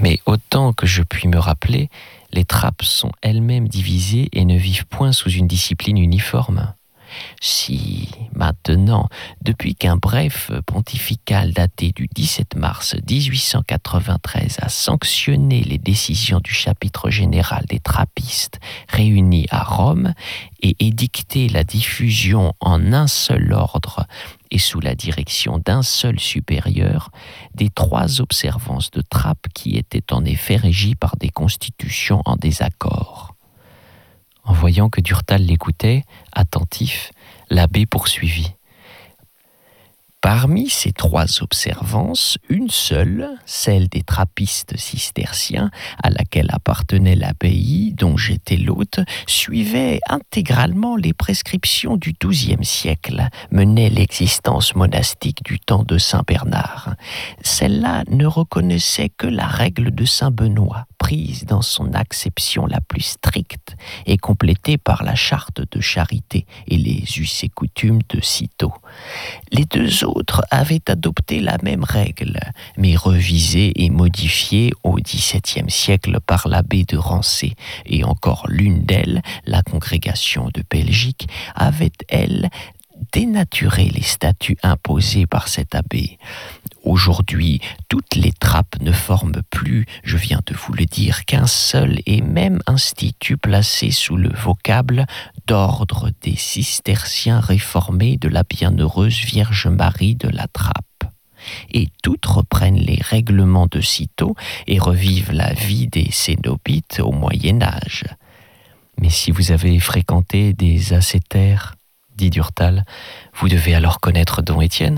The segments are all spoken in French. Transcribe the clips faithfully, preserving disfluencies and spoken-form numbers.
Mais autant que je puis me rappeler, les trappes sont elles-mêmes divisées et ne vivent point sous une discipline uniforme. Si, maintenant, depuis qu'un bref pontifical daté du dix-sept mars dix-huit cent quatre-vingt-treize a sanctionné les décisions du chapitre général des trappistes réunis à Rome et édicté la diffusion en un seul ordre et sous la direction d'un seul supérieur des trois observances de trappe qui étaient en effet régies par des constitutions en désaccord. En voyant que Durtal l'écoutait, attentif, l'abbé poursuivit. Parmi ces trois observances, une seule, celle des trappistes cisterciens, à laquelle appartenait l'abbaye dont j'étais l'hôte, suivait intégralement les prescriptions du douzième siècle, menait l'existence monastique du temps de saint Bernard. Celle-là ne reconnaissait que la règle de saint Benoît, prise dans son acception la plus stricte et complétée par la charte de charité et les us et coutumes de Cîteaux. Les deux autres avaient adopté la même règle, mais revisée et modifiée au dix-septième siècle par l'abbé de Rancé, et encore l'une d'elles, la congrégation de Belgique, avait, elle, dénaturé les statuts imposés par cet abbé. Aujourd'hui, toutes les trappes ne forment plus, je viens de vous le dire, qu'un seul et même institut placé sous le vocable d'ordre des cisterciens réformés de la bienheureuse Vierge Marie de la Trappe. Et toutes reprennent les règlements de Cîteaux et revivent la vie des cénobites au Moyen-Âge. Mais si vous avez fréquenté des ascétaires, dit Durtal, vous devez alors connaître Don Étienne ?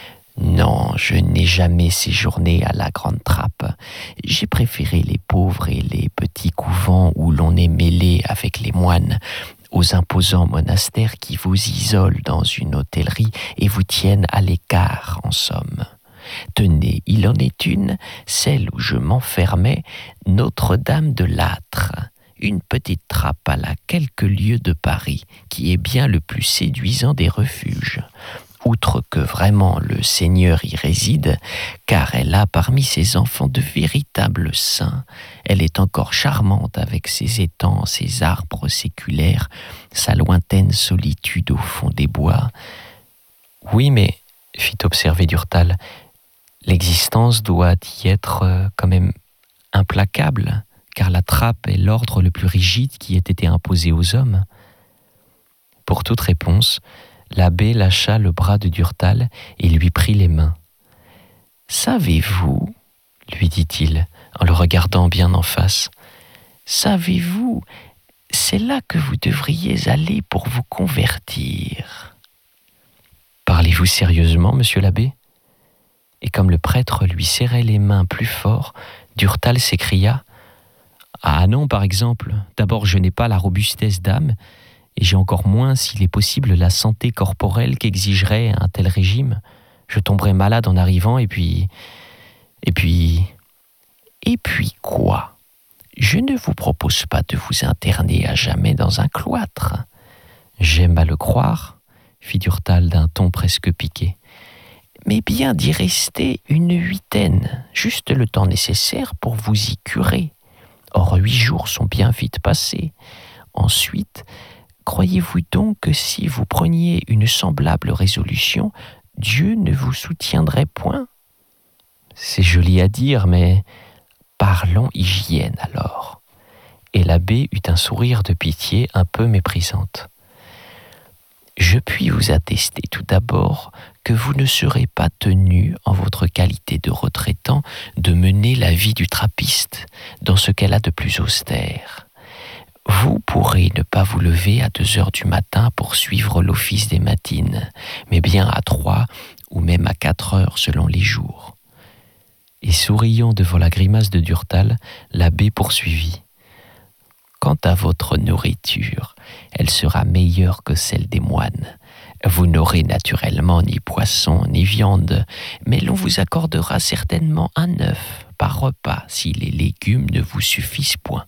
Non, je n'ai jamais séjourné à la Grande Trappe. J'ai préféré les pauvres et les petits couvents où l'on est mêlé avec les moines, aux imposants monastères qui vous isolent dans une hôtellerie et vous tiennent à l'écart, en somme. Tenez, il en est une, celle où je m'enfermais, Notre-Dame de l'Âtre, une petite trappe à la quelques lieues de Paris, qui est bien le plus séduisant des refuges. Outre que vraiment le Seigneur y réside, car elle a parmi ses enfants de véritables saints. Elle est encore charmante avec ses étangs, ses arbres séculaires, sa lointaine solitude au fond des bois. Oui, mais, fit observer Durtal, l'existence doit y être euh, quand même implacable, car la trappe est l'ordre le plus rigide qui ait été imposé aux hommes. Pour toute réponse, l'abbé lâcha le bras de Durtal et lui prit les mains. « Savez-vous, lui dit-il, en le regardant bien en face, savez-vous, c'est là que vous devriez aller pour vous convertir. » « Parlez-vous sérieusement, monsieur l'abbé ?» Et comme le prêtre lui serrait les mains plus fort, Durtal s'écria « Ah non, par exemple, d'abord je n'ai pas la robustesse d'âme, et j'ai encore moins, s'il est possible, la santé corporelle qu'exigerait un tel régime. Je tomberais malade en arrivant, et puis... Et puis... Et puis quoi ? Je ne vous propose pas de vous interner à jamais dans un cloître. J'aime à le croire, fit Durtal d'un ton presque piqué. Mais bien d'y rester une huitaine, juste le temps nécessaire pour vous y curer. Or, huit jours sont bien vite passés. Ensuite... Croyez-vous donc que si vous preniez une semblable résolution, Dieu ne vous soutiendrait point ? C'est joli à dire, mais parlons hygiène alors. Et l'abbé eut un sourire de pitié un peu méprisante. Je puis vous attester tout d'abord que vous ne serez pas tenu, en votre qualité de retraitant, de mener la vie du trappiste, dans ce qu'elle a de plus austère. Vous pourrez ne pas vous lever à deux heures du matin pour suivre l'office des matines, mais bien à trois ou même à quatre heures selon les jours. Et souriant devant la grimace de Durtal, l'abbé poursuivit. Quant à votre nourriture, elle sera meilleure que celle des moines. Vous n'aurez naturellement ni poisson ni viande, mais l'on vous accordera certainement un œuf par repas si les légumes ne vous suffisent point.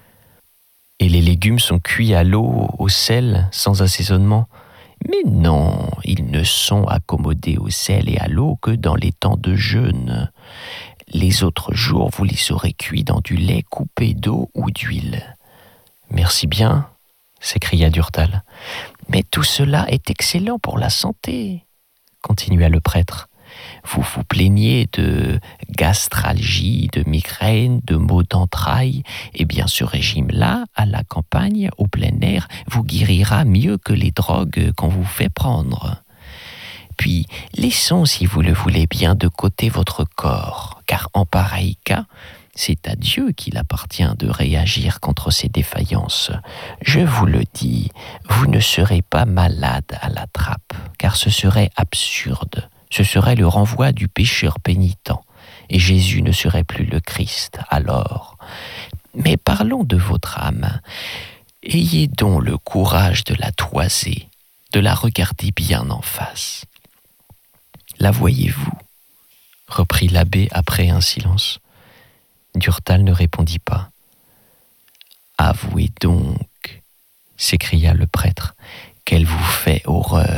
Et les légumes sont cuits à l'eau, au sel, sans assaisonnement ? Mais non, ils ne sont accommodés au sel et à l'eau que dans les temps de jeûne. Les les autres jours vous les aurez cuits dans du lait coupé d'eau ou d'huile. » »« Merci bien, » s'écria Durtal. « Mais tout cela est excellent pour la santé, » continua le prêtre. « Vous vous plaignez de gastralgie, de migraine, de maux d'entrailles. Eh bien, ce régime-là, à la campagne, au plein air, vous guérira mieux que les drogues qu'on vous fait prendre. Puis, laissons, si vous le voulez bien, de côté votre corps, car en pareil cas, c'est à Dieu qu'il appartient de réagir contre ces défaillances. Je vous le dis, vous ne serez pas malade à la trappe, car ce serait absurde. Ce serait le renvoi du pécheur pénitent, et Jésus ne serait plus le Christ alors. Mais parlons de votre âme. Ayez donc le courage de la toiser, de la regarder bien en face. »« La voyez-vous » reprit l'abbé après un silence. Durtal ne répondit pas. « Avouez donc, » s'écria le prêtre, « qu'elle vous fait horreur. »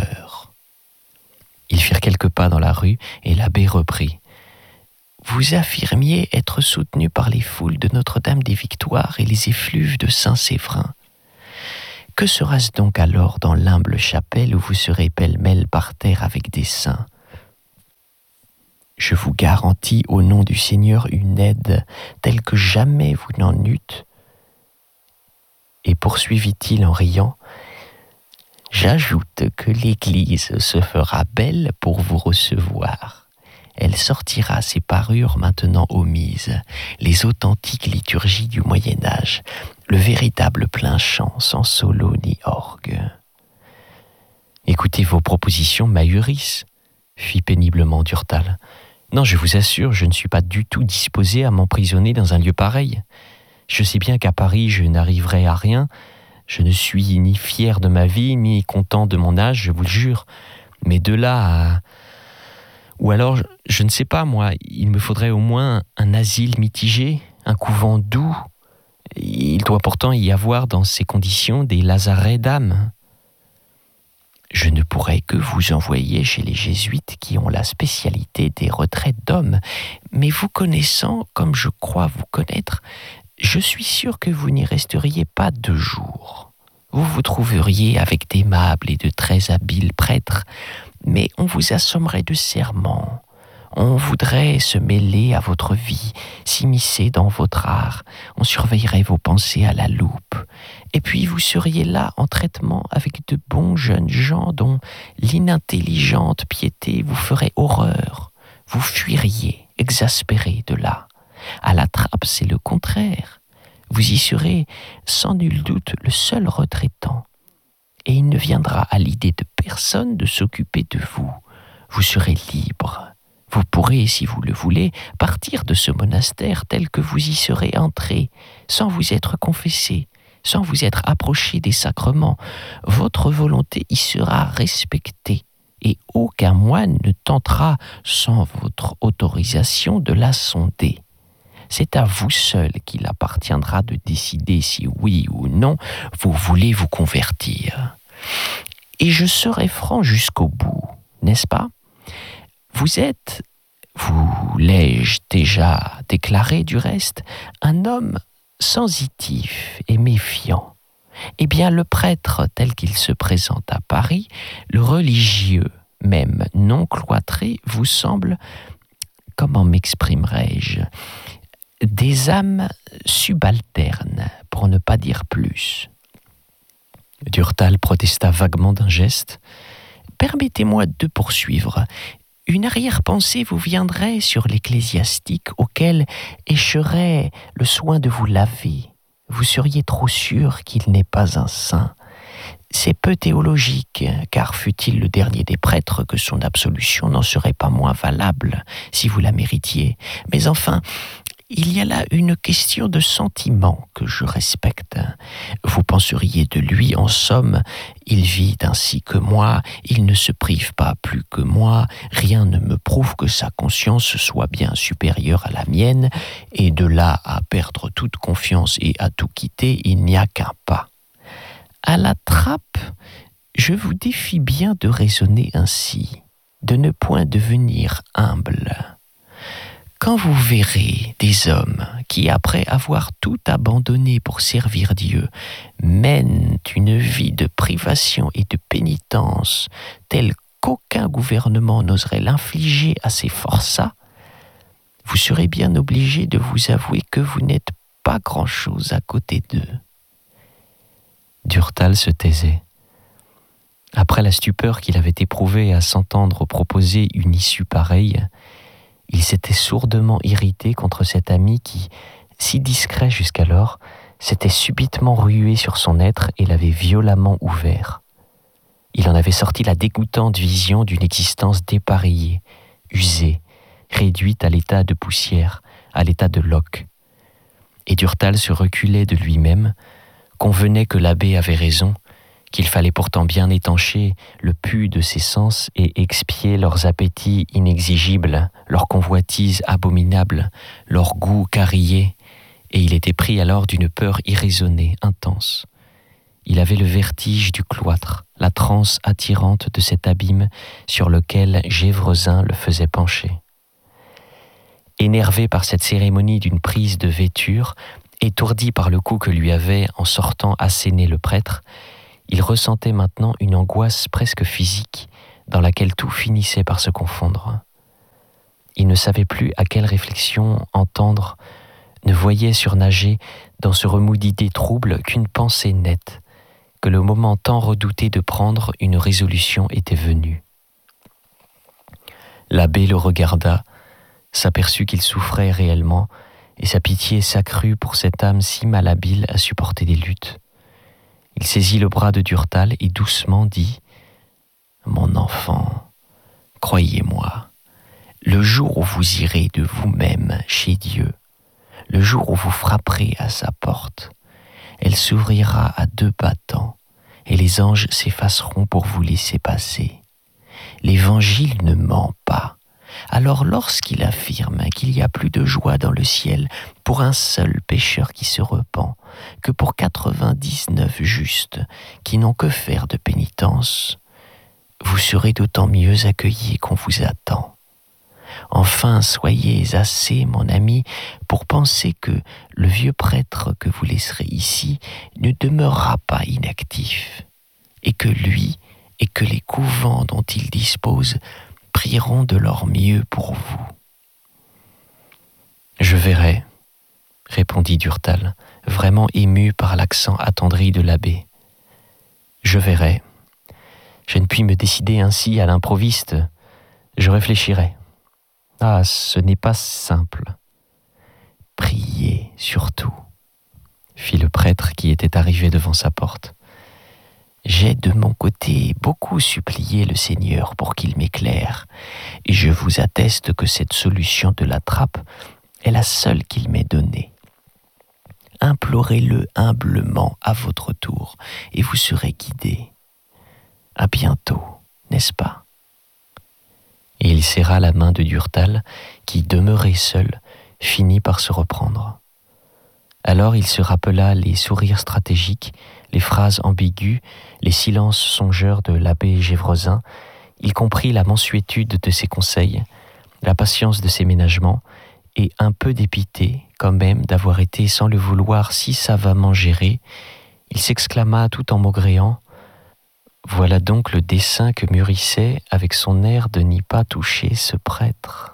Ils firent quelques pas dans la rue et l'abbé reprit. « Vous affirmiez être soutenu par les foules de Notre-Dame des Victoires et les effluves de Saint-Séverin. Que sera-ce donc alors dans l'humble chapelle où vous serez pêle-mêle par terre avec des saints ? Je vous garantis au nom du Seigneur une aide telle que jamais vous n'en eûtes. » Et poursuivit-il en riant, « J'ajoute que l'Église se fera belle pour vous recevoir. Elle sortira ses parures maintenant omises, les authentiques liturgies du Moyen-Âge, le véritable plein chant sans solo ni orgue. » »« Écoutez, vos propositions m'ahurissent, » fit péniblement Durtal. « Non, je vous assure, je ne suis pas du tout disposé à m'emprisonner dans un lieu pareil. Je sais bien qu'à Paris, je n'arriverai à rien. Je ne suis ni fier de ma vie, ni content de mon âge, je vous le jure. Mais de là à... Ou alors, je ne sais pas, moi, il me faudrait au moins un asile mitigé, un couvent doux. Il doit pourtant y avoir dans ces conditions des lazarets d'âme. Je ne pourrais que vous envoyer chez les jésuites qui ont la spécialité des retraites d'hommes, mais vous connaissant comme je crois vous connaître, je suis sûr que vous n'y resteriez pas deux jours. Vous vous trouveriez avec d'aimables et de très habiles prêtres, mais on vous assommerait de serments. On voudrait se mêler à votre vie, s'immiscer dans votre art. On surveillerait vos pensées à la loupe. Et puis vous seriez là en traitement avec de bons jeunes gens dont l'inintelligente piété vous ferait horreur. Vous fuiriez, exaspéré de là. À la trappe, c'est le contraire. Vous y serez sans nul doute le seul retraitant. Et il ne viendra à l'idée de personne de s'occuper de vous. Vous serez libre. Vous pourrez, si vous le voulez, partir de ce monastère tel que vous y serez entré, sans vous être confessé, sans vous être approché des sacrements. Votre volonté y sera respectée, et aucun moine ne tentera, sans votre autorisation, de la sonder. C'est à vous seul qu'il appartiendra de décider si oui ou non vous voulez vous convertir. Et je serai franc jusqu'au bout, n'est-ce pas ? Vous êtes, vous l'ai-je déjà déclaré du reste, un homme sensitif et méfiant. Eh bien, le prêtre tel qu'il se présente à Paris, le religieux, même non cloîtré, vous semble, comment m'exprimerai-je, des âmes subalternes, pour ne pas dire plus. » Durtal protesta vaguement d'un geste. « Permettez-moi de poursuivre. Une arrière-pensée vous viendrait sur l'ecclésiastique auquel écherait le soin de vous laver. Vous seriez trop sûr qu'il n'est pas un saint. C'est peu théologique, car fût-il le dernier des prêtres que son absolution n'en serait pas moins valable si vous la méritiez. Mais enfin, il y a là une question de sentiment que je respecte. Vous penseriez de lui, en somme, il vit ainsi que moi, il ne se prive pas plus que moi, rien ne me prouve que sa conscience soit bien supérieure à la mienne, et de là à perdre toute confiance et à tout quitter, il n'y a qu'un pas. À la trappe, je vous défie bien de raisonner ainsi, de ne point devenir humble. Quand vous verrez des hommes qui, après avoir tout abandonné pour servir Dieu, mènent une vie de privation et de pénitence telle qu'aucun gouvernement n'oserait l'infliger à ces forçats, vous serez bien obligé de vous avouer que vous n'êtes pas grand-chose à côté d'eux. Durtal se taisait. Après la stupeur qu'il avait éprouvée à s'entendre proposer une issue pareille, il s'était sourdement irrité contre cet ami qui, si discret jusqu'alors, s'était subitement rué sur son être et l'avait violemment ouvert. Il en avait sorti la dégoûtante vision d'une existence dépareillée, usée, réduite à l'état de poussière, à l'état de loque. Et Durtal se reculait de lui-même, convenait que l'abbé avait raison, qu'il fallait pourtant bien étancher le pu de ses sens et expier leurs appétits inexigibles, leurs convoitises abominables, leurs goûts carillés, et il était pris alors d'une peur irraisonnée, intense. Il avait le vertige du cloître, la transe attirante de cet abîme sur lequel Gévresin le faisait pencher. Énervé par cette cérémonie d'une prise de vêture, étourdi par le coup que lui avait, en sortant, asséné le prêtre, il ressentait maintenant une angoisse presque physique dans laquelle tout finissait par se confondre. Il ne savait plus à quelle réflexion entendre, ne voyait surnager dans ce remous d'idées troubles qu'une pensée nette, que le moment tant redouté de prendre une résolution était venu. L'abbé le regarda, s'aperçut qu'il souffrait réellement, et sa pitié s'accrut pour cette âme si malhabile à supporter des luttes. Il saisit le bras de Durtal et doucement dit « Mon enfant, croyez-moi, le jour où vous irez de vous-même chez Dieu, le jour où vous frapperez à sa porte, elle s'ouvrira à deux battants et les anges s'effaceront pour vous laisser passer. L'Évangile ne ment pas. Alors lorsqu'il affirme qu'il y a plus de joie dans le ciel pour un seul pécheur qui se repent que pour quatre-vingt-dix-neuf justes qui n'ont que faire de pénitence, vous serez d'autant mieux accueillis qu'on vous attend. Enfin, soyez assez, mon ami, pour penser que le vieux prêtre que vous laisserez ici ne demeurera pas inactif, et que lui et que les couvents dont il dispose prieront de leur mieux pour vous. » « Je verrai, » répondit Durtal, vraiment ému par l'accent attendri de l'abbé. « Je verrai. Je ne puis me décider ainsi à l'improviste. Je réfléchirai. Ah, ce n'est pas simple. »« Priez surtout, » fit le prêtre qui était arrivé devant sa porte. « J'ai de mon côté beaucoup supplié le Seigneur pour qu'il m'éclaire, et je vous atteste que cette solution de la trappe est la seule qu'il m'ait donnée. Implorez-le humblement à votre tour, et vous serez guidés. À bientôt, n'est-ce pas ?» Et il serra la main de Durtal, qui, demeuré seul, finit par se reprendre. Alors il se rappela les sourires stratégiques, les phrases ambiguës, les silences songeurs de l'abbé Gévresin. Il comprit la mansuétude de ses conseils, la patience de ses ménagements, et un peu dépité, quand même, d'avoir été, sans le vouloir, si savamment géré, il s'exclama tout en maugréant « Voilà donc le dessein que mûrissait, avec son air de n'y pas toucher, ce prêtre. »